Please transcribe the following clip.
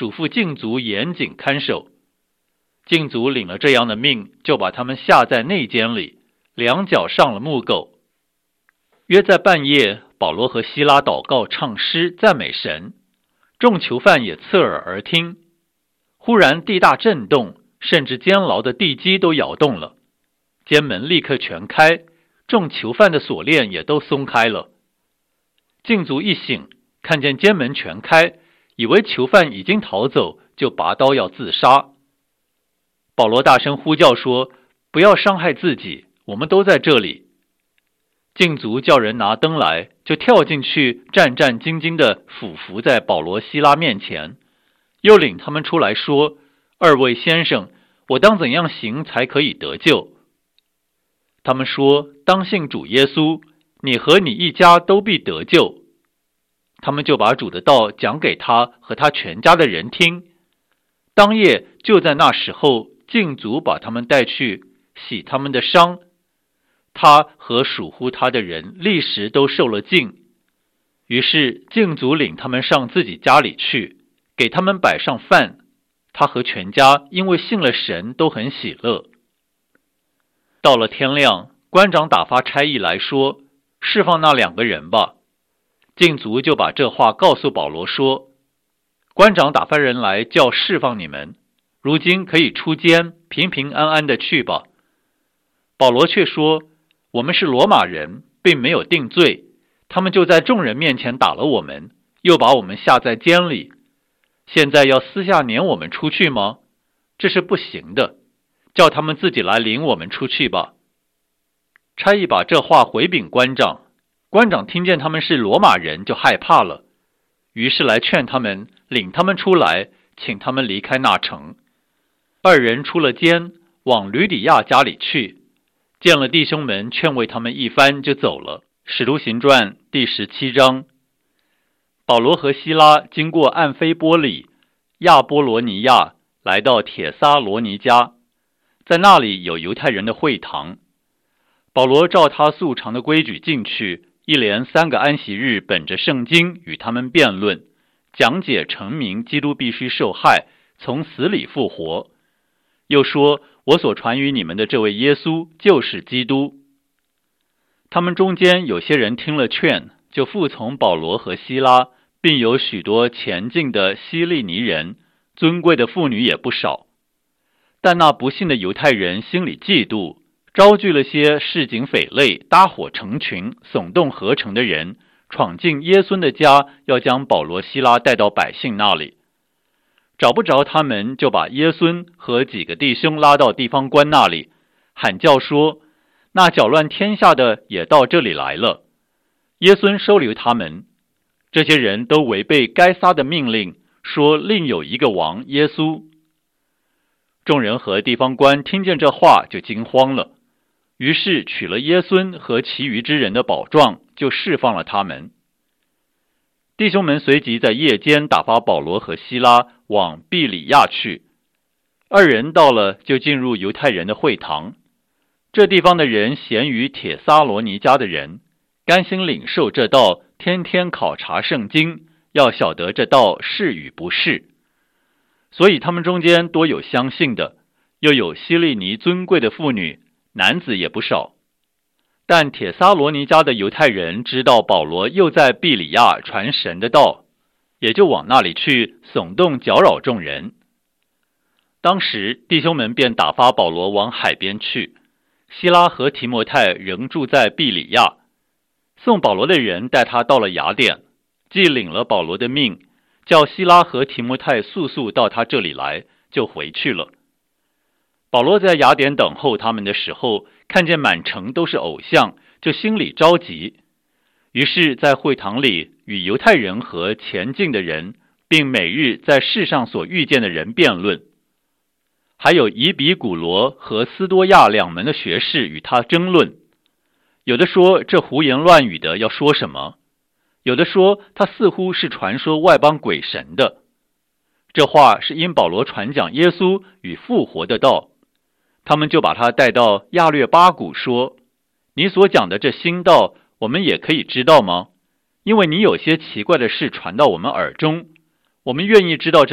嘱咐禁足严谨看守。禁足领了这样的命，就把他们下在内监里，两脚上了木狗。约在半夜，保罗和希拉祷告唱诗赞美神，众囚犯也侧耳而听。忽然地大震动，甚至监牢的地基都摇动了，监门立刻全开，众囚犯的锁链也都松开了。禁足一醒，看见监门全开，以为囚犯已经逃走，就拔刀要自杀。保罗大声呼叫说：不要伤害自己，我们都在这里。禁足叫人拿灯来，就跳进去，战战兢兢地俯伏在保罗希拉面前，又领他们出来说：二位先生，我当怎样行才可以得救？他们说：当信主耶稣，你和你一家都必得救。他们就把主的道讲给他和他全家的人听。当夜就在那时候，禁足把他们带去洗他们的伤，他和属乎他的人立时都受了禁。于是禁足领他们上自己家里去，给他们摆上饭。他和全家因为信了神，都很喜乐。到了天亮，官长打发差役来说：释放那两个人吧。禁足就把这话告诉保罗说：官长打发人来叫释放你们，如今可以出监，平平安安的去吧。保罗却说：我们是罗马人，并没有定罪，他们就在众人面前打了我们，又把我们下在监里，现在要私下撵我们出去吗？这是不行的，叫他们自己来领我们出去吧。差役把这话回禀官长，官长听见他们是罗马人，就害怕了，于是来劝他们，领他们出来，请他们离开那城。二人出了监，往吕底亚家里去，见了弟兄们，劝慰他们一番，就走了。使徒行传第17章。保罗和希拉经过暗菲波里、亚波罗尼亚，来到帖撒罗尼迦，在那里有犹太人的会堂。保罗照他素常的规矩进去，一连3个安息日，本着圣经与他们辩论，讲解陈明基督必须受害，从死里复活。又说：我所传于你们的这位耶稣就是基督。他们中间有些人听了劝，就服从保罗和希拉，并有许多前进的希利尼人，尊贵的妇女也不少。但那不信的犹太人心里嫉妒，招聚了些市井匪类，搭伙成群，耸动合成的人，闯进耶稣的家，要将保罗希拉带到百姓那里。找不着他们，就把耶稣和几个弟兄拉到地方官那里，喊叫说：那搅乱天下的也到这里来了。耶稣收留他们。这些人都违背该撒的命令，说另有一个王耶稣。众人和地方官听见这话，就惊慌了，于是取了耶稣和其余之人的宝状，就释放了他们。弟兄们随即在夜间打发保罗和希拉往庇里亚去。二人到了，就进入犹太人的会堂。这地方的人咸于帖撒罗尼迦的人，甘心领受这道，天天考察圣经，要晓得这道是与不是。所以他们中间多有相信的，又有希利尼尊贵的妇女，男子也不少。但帖撒罗尼迦的犹太人知道保罗又在庇里亚传神的道，也就往那里去，耸动搅扰众人。当时弟兄们便打发保罗往海边去，希拉和提摩太仍住在庇里亚。送保罗的人带他到了雅典，既领了保罗的命，叫希拉和提摩太速速到他这里来，就回去了。保罗在雅典等候他们的时候，看见满城都是偶像，就心里着急。于是在会堂里与犹太人和前进的人，并每日在世上所遇见的人辩论。还有以比古罗和斯多亚两门的学士与他争论，有的说这胡言乱语的要说什么，有的说他似乎是传说外邦鬼神的。这话是因保罗传讲耶稣与复活的道。他们就把他带到亚略巴谷，说：你所讲的这新道，我们也可以知道吗？因为你有些奇怪的事传到我们耳中，我们愿意知道